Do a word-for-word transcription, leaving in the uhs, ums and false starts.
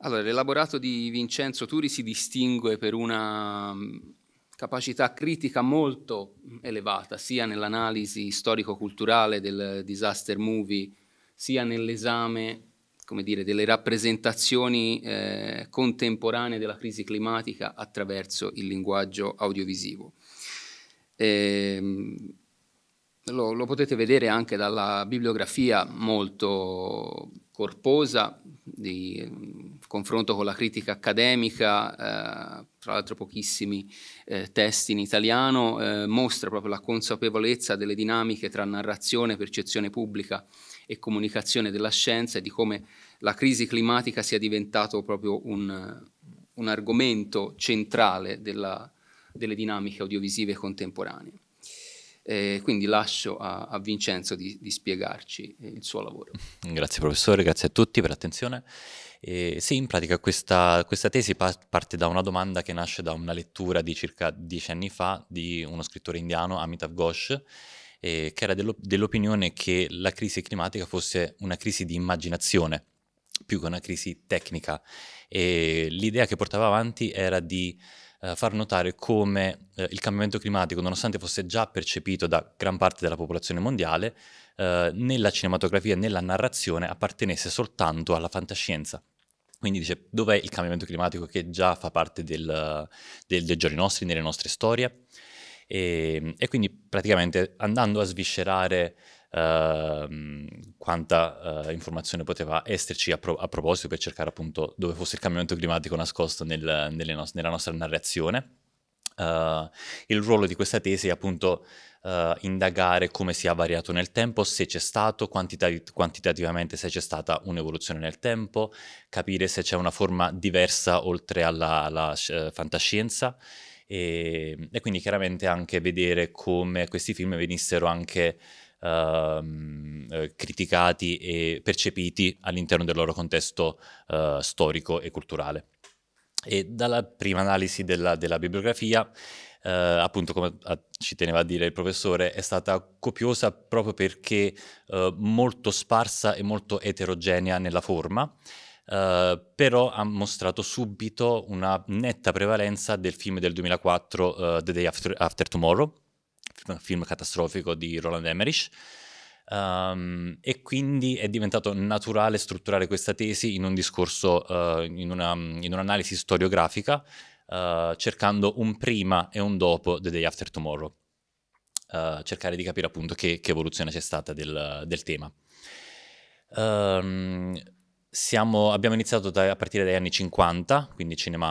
Allora, l'elaborato di Vincenzo Turi si distingue per una mh, capacità critica molto mh, elevata, sia nell'analisi storico-culturale del disaster movie, sia nell'esame, come dire, delle rappresentazioni eh, contemporanee della crisi climatica attraverso il linguaggio audiovisivo. Ehm, lo, lo potete vedere anche dalla bibliografia molto corposa di eh, confronto con la critica accademica, eh, tra l'altro pochissimi eh, testi in italiano, eh, mostra proprio la consapevolezza delle dinamiche tra narrazione, percezione pubblica e comunicazione della scienza, e di come la crisi climatica sia diventato proprio un, un argomento centrale della, delle dinamiche audiovisive contemporanee. Eh, quindi lascio a, a Vincenzo di, di spiegarci eh, il suo lavoro. Grazie professore, grazie a tutti per l'attenzione. E sì, in pratica questa, questa tesi pa- parte da una domanda che nasce da una lettura di circa dieci anni fa di uno scrittore indiano, Amitav Ghosh, eh, che era dello- dell'opinione che la crisi climatica fosse una crisi di immaginazione più che una crisi tecnica, e l'idea che portava avanti era di eh, far notare come eh, il cambiamento climatico, nonostante fosse già percepito da gran parte della popolazione mondiale, eh, nella cinematografia e nella narrazione appartenesse soltanto alla fantascienza. Quindi dice, dov'è il cambiamento climatico che già fa parte del, del, dei giorni nostri, nelle nostre storie? E, e quindi praticamente andando a sviscerare uh, quanta uh, informazione poteva esserci a, pro- a proposito, per cercare appunto dove fosse il cambiamento climatico nascosto nel, nelle nos- nella nostra narrazione. Uh, il ruolo di questa tesi è appunto uh, indagare come sia variato nel tempo, se c'è stato, quantitati- quantitativamente se c'è stata un'evoluzione nel tempo, capire se c'è una forma diversa oltre alla, alla uh, fantascienza, e, e quindi chiaramente anche vedere come questi film venissero anche uh, criticati e percepiti all'interno del loro contesto uh, storico e culturale. E dalla prima analisi della, della bibliografia, eh, appunto come a, ci teneva a dire il professore, è stata copiosa proprio perché eh, molto sparsa e molto eterogenea nella forma, eh, però ha mostrato subito una netta prevalenza del film del duemilaquattro, uh, The Day After, After Tomorrow, un film catastrofico di Roland Emmerich. Um, e quindi è diventato naturale strutturare questa tesi in un discorso, uh, in, una, in un'analisi storiografica, uh, cercando un prima e un dopo The Day After Tomorrow, uh, cercare di capire appunto che, che evoluzione c'è stata del, del tema. Um, siamo, abbiamo iniziato da, a partire dagli anni cinquanta, quindi cinema